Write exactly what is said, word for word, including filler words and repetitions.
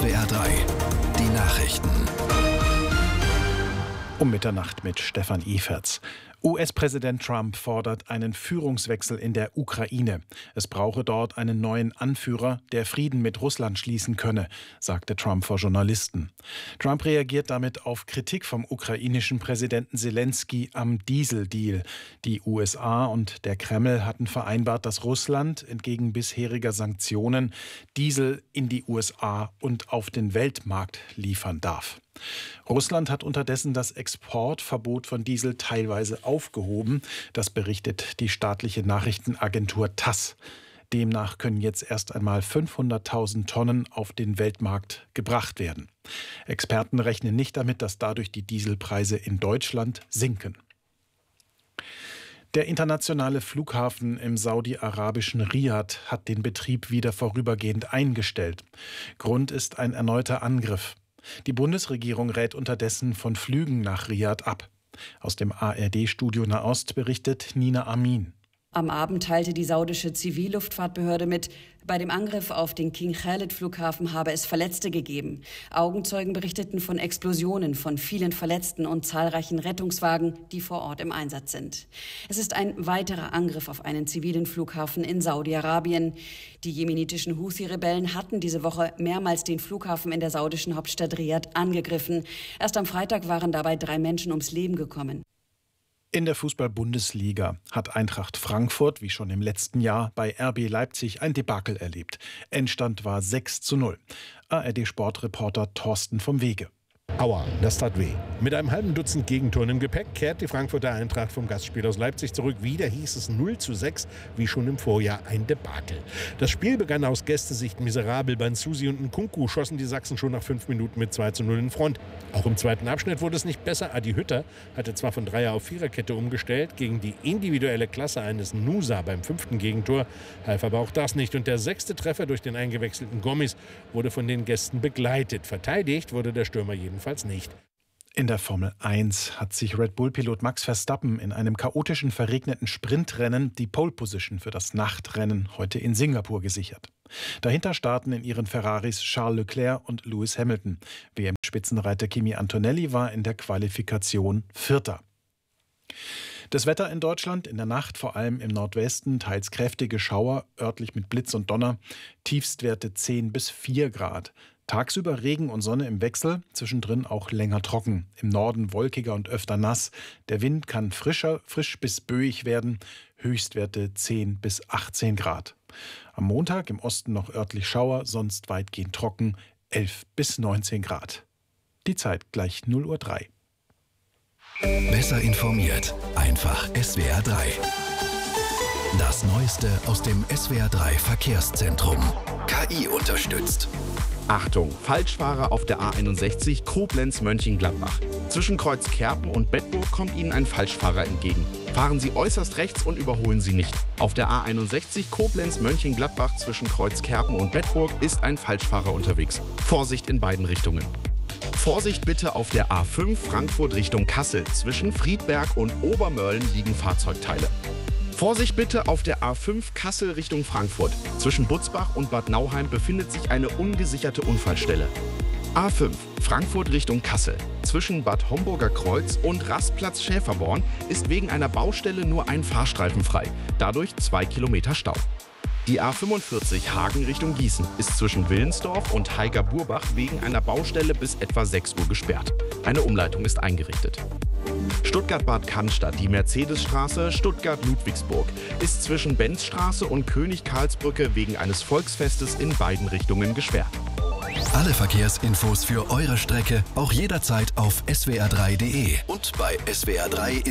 S W R drei, die Nachrichten. Um Mitternacht mit Stefan Eferts. U S-Präsident Trump fordert einen Führungswechsel in der Ukraine. Es brauche dort einen neuen Anführer, der Frieden mit Russland schließen könne, sagte Trump vor Journalisten. Trump reagiert damit auf Kritik vom ukrainischen Präsidenten Selenskyj am Dieseldeal. Die U S A und der Kreml hatten vereinbart, dass Russland entgegen bisheriger Sanktionen Diesel in die U S A und auf den Weltmarkt liefern darf. Russland hat unterdessen das Exportverbot von Diesel teilweise aufgehoben. Das berichtet die staatliche Nachrichtenagentur TASS. Demnach können jetzt erst einmal fünfhunderttausend Tonnen auf den Weltmarkt gebracht werden. Experten rechnen nicht damit, dass dadurch die Dieselpreise in Deutschland sinken. Der internationale Flughafen im saudi-arabischen Riad hat den Betrieb wieder vorübergehend eingestellt. Grund ist ein erneuter Angriff. Die Bundesregierung rät unterdessen von Flügen nach Riad ab. Aus dem A R D-Studio Nahost berichtet Nina Amin. Am Abend teilte die saudische Zivilluftfahrtbehörde mit, bei dem Angriff auf den King Khalid-Flughafen habe es Verletzte gegeben. Augenzeugen berichteten von Explosionen, von vielen Verletzten und zahlreichen Rettungswagen, die vor Ort im Einsatz sind. Es ist ein weiterer Angriff auf einen zivilen Flughafen in Saudi-Arabien. Die jemenitischen Houthi-Rebellen hatten diese Woche mehrmals den Flughafen in der saudischen Hauptstadt Riad angegriffen. Erst am Freitag waren dabei drei Menschen ums Leben gekommen. In der Fußball-Bundesliga hat Eintracht Frankfurt, wie schon im letzten Jahr, bei R B Leipzig ein Debakel erlebt. Endstand war sechs zu null. A R D-Sportreporter Thorsten vom Wege. Aua, das tat weh. Mit einem halben Dutzend Gegentoren im Gepäck kehrt die Frankfurter Eintracht vom Gastspiel aus Leipzig zurück. Wieder hieß es null zu sechs, wie schon im Vorjahr ein Debakel. Das Spiel begann aus Gästesicht miserabel. Banzusi und Nkunku schossen die Sachsen schon nach fünf Minuten mit zwei zu null in Front. Auch im zweiten Abschnitt wurde es nicht besser. Adi Hütter hatte zwar von Dreier auf Viererkette umgestellt, gegen die individuelle Klasse eines Nusa beim fünften Gegentor half aber auch das nicht. Und der sechste Treffer durch den eingewechselten Gommis wurde von den Gästen begleitet. Verteidigt wurde der Stürmer jedenfalls nicht. In der Formel eins hat sich Red Bull-Pilot Max Verstappen in einem chaotischen, verregneten Sprintrennen die Pole-Position für das Nachtrennen heute in Singapur gesichert. Dahinter starten in ihren Ferraris Charles Leclerc und Lewis Hamilton. W M-Spitzenreiter Kimi Antonelli war in der Qualifikation Vierter. Das Wetter in Deutschland in der Nacht, vor allem im Nordwesten, teils kräftige Schauer, örtlich mit Blitz und Donner, Tiefstwerte zehn bis vier Grad. Tagsüber Regen und Sonne im Wechsel, zwischendrin auch länger trocken. Im Norden wolkiger und öfter nass. Der Wind kann frischer, frisch bis böig werden. Höchstwerte zehn bis achtzehn Grad. Am Montag im Osten noch örtlich Schauer, sonst weitgehend trocken, elf bis neunzehn Grad. Die Zeit gleich null Uhr drei. Besser informiert, einfach S W R drei. Das Neueste aus dem S W R drei Verkehrszentrum. K I unterstützt. Achtung, Falschfahrer auf der A einundsechzig Koblenz-Mönchengladbach. Zwischen Kreuzkerpen und Bedburg kommt Ihnen ein Falschfahrer entgegen. Fahren Sie äußerst rechts und überholen Sie nicht. Auf der A einundsechzig Koblenz-Mönchengladbach zwischen Kreuzkerpen und Bedburg ist ein Falschfahrer unterwegs. Vorsicht in beiden Richtungen. Vorsicht bitte auf der A fünf Frankfurt Richtung Kassel. Zwischen Friedberg und Obermörlen liegen Fahrzeugteile. Vorsicht bitte auf der A fünf Kassel Richtung Frankfurt. Zwischen Butzbach und Bad Nauheim befindet sich eine ungesicherte Unfallstelle. A fünf Frankfurt Richtung Kassel. Zwischen Bad Homburger Kreuz und Rastplatz Schäferborn ist wegen einer Baustelle nur ein Fahrstreifen frei. Dadurch zwei Kilometer Stau. Die A fünfundvierzig Hagen Richtung Gießen ist zwischen Willensdorf und Heiger-Burbach wegen einer Baustelle bis etwa sechs Uhr gesperrt. Eine Umleitung ist eingerichtet. Stuttgart-Bad Cannstatt, die Mercedesstraße Stuttgart-Ludwigsburg, ist zwischen Benzstraße und König-Karlsbrücke wegen eines Volksfestes in beiden Richtungen gesperrt. Alle Verkehrsinfos für eure Strecke auch jederzeit auf S W R drei punkt de und bei S W R drei